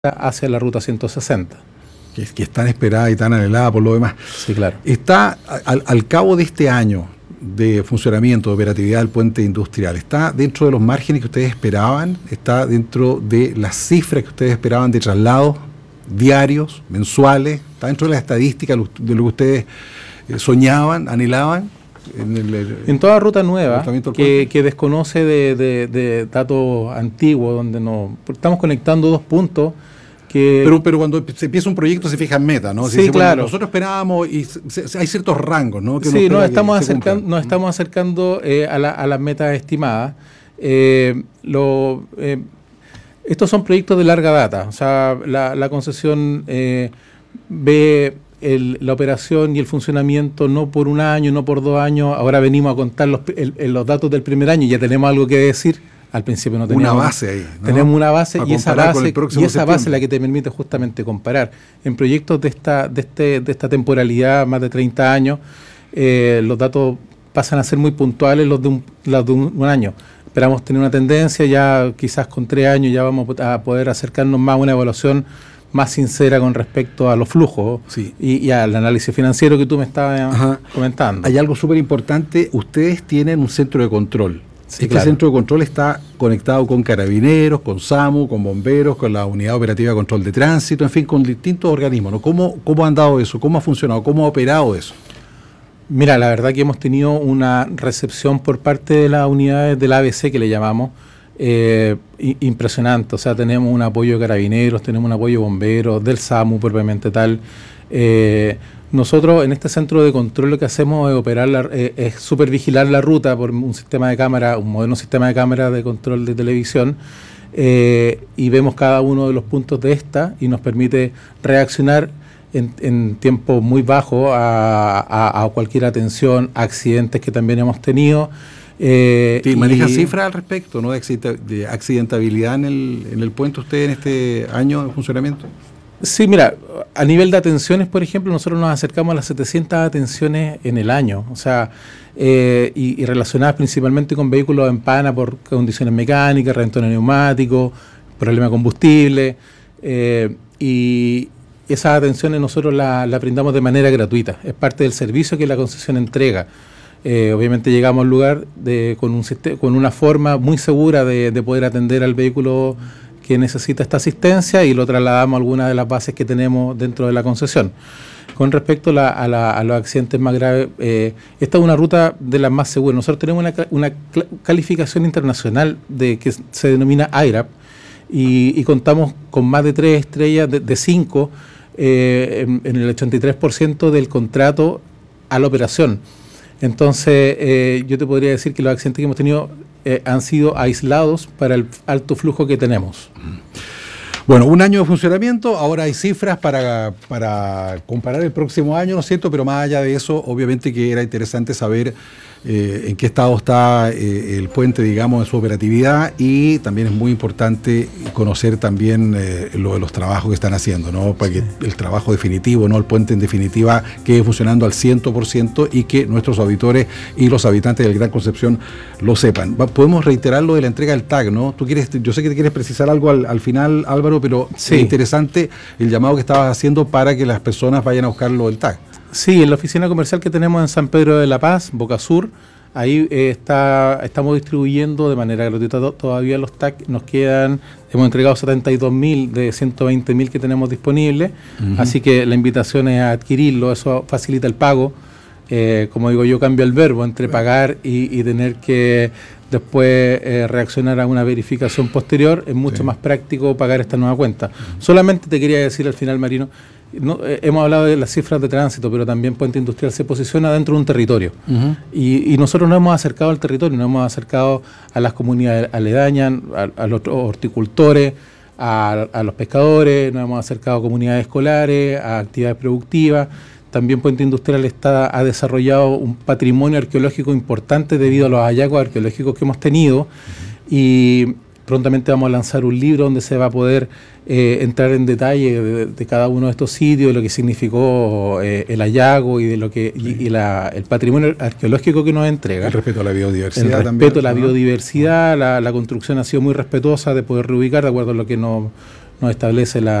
hacia la ruta 160. Que es tan esperada y tan anhelada por lo demás. Sí, claro. Está al cabo de este año de funcionamiento, de operatividad del puente industrial, ¿está dentro de los márgenes que ustedes esperaban? ¿Está dentro de las cifras que ustedes esperaban de traslados diarios, mensuales? ¿Está dentro de las estadísticas de lo que ustedes soñaban, anhelaban? En toda ruta nueva que desconoce de datos antiguos, donde estamos conectando dos puntos. Pero cuando se empieza un proyecto se fija en meta, ¿no? Sí, claro. Bueno, nosotros esperábamos y hay ciertos rangos, ¿no? Que sí, nos estamos acercando a las metas estimadas. Estos son proyectos de larga data, o sea, la concesión ve la operación y el funcionamiento no por un año, no por 2 años. Ahora venimos a contar los datos del primer año y ya tenemos algo que decir. Al principio no teníamos una base ahí, ¿no? Tenemos una base y esa base es la que te permite justamente comparar. En proyectos de esta temporalidad, más de 30 años, los datos pasan a ser muy puntuales, los de un año. Esperamos tener una tendencia, ya quizás con 3 años ya vamos a poder acercarnos más a una evaluación más sincera con respecto a los flujos, sí, y al análisis financiero que tú me estabas comentando. Hay algo súper importante, ustedes tienen un centro de control. Sí, este centro de control está conectado con carabineros, con SAMU, con bomberos, con la Unidad Operativa de Control de Tránsito, en fin, con distintos organismos, ¿no? ¿Cómo han dado eso? ¿Cómo ha funcionado? ¿Cómo ha operado eso? Mira, la verdad que hemos tenido una recepción por parte de las unidades del ABC, que le llamamos, impresionante. O sea, tenemos un apoyo de carabineros, tenemos un apoyo de bomberos, del SAMU propiamente tal. Nosotros en este centro de control lo que hacemos es es supervigilar la ruta por un sistema de cámara, un moderno sistema de cámara de control de televisión, y vemos cada uno de los puntos de esta y nos permite reaccionar en tiempo muy bajo a cualquier atención, accidentes que también hemos tenido. ¿Manejan cifras al respecto, ¿no? de accidentabilidad en el puente usted en este año de funcionamiento? Sí, mira, a nivel de atenciones, por ejemplo, nosotros nos acercamos a las 700 atenciones en el año, o sea, y relacionadas principalmente con vehículos en pana por condiciones mecánicas, reventón de neumáticos, problema de combustible, y esas atenciones nosotros las brindamos de manera gratuita, es parte del servicio que la concesión entrega. Obviamente llegamos al lugar con una forma muy segura de poder atender al vehículo que necesita esta asistencia y lo trasladamos a algunas de las bases que tenemos dentro de la concesión. Con respecto a los accidentes más graves, esta es una ruta de las más seguras. Nosotros tenemos una calificación internacional que se denomina IRAP y contamos con más de 3 estrellas de 5 en el 83% del contrato a la operación. Entonces, yo te podría decir que los accidentes que hemos tenido han sido aislados para el alto flujo que tenemos. Bueno, 1 año de funcionamiento, ahora hay cifras para comparar el próximo año, ¿no es cierto? Pero más allá de eso, obviamente que era interesante saber en qué estado está el puente, digamos, en su operatividad, y también es muy importante conocer también lo de los trabajos que están haciendo, ¿no? Para que el trabajo definitivo, ¿no? El puente en definitiva quede funcionando al 100% y que nuestros auditores y los habitantes del Gran Concepción lo sepan. Podemos reiterar lo de la entrega del TAG, ¿no? Yo sé que te quieres precisar algo al final, Álvaro, pero sí, es interesante el llamado que estabas haciendo para que las personas vayan a buscar lo del TAG. Sí, en la oficina comercial que tenemos en San Pedro de la Paz, Boca Sur, ahí estamos distribuyendo de manera gratuita todavía los TAC. Hemos entregado 72.000 de 120.000 que tenemos disponibles, así que la invitación es a adquirirlo, eso facilita el pago. Como digo, yo cambio el verbo entre pagar y tener que después reaccionar a una verificación posterior. Es mucho más práctico pagar esta nueva cuenta. Solamente te quería decir al final, Marino, hemos hablado de las cifras de tránsito, pero también Puente Industrial se posiciona dentro de un territorio. Y nosotros nos hemos acercado al territorio, nos hemos acercado a las comunidades aledañas, a los horticultores, a los pescadores, nos hemos acercado a comunidades escolares, a actividades productivas. También Puente Industrial ha desarrollado un patrimonio arqueológico importante debido a los hallazgos arqueológicos que hemos tenido, y prontamente vamos a lanzar un libro donde se va a poder entrar en detalle de cada uno de estos sitios, de lo que significó el hallazgo y de lo que el patrimonio arqueológico que nos entrega. El respeto a la biodiversidad. El respeto a la biodiversidad, la construcción ha sido muy respetuosa de poder reubicar de acuerdo a lo que nos nos establece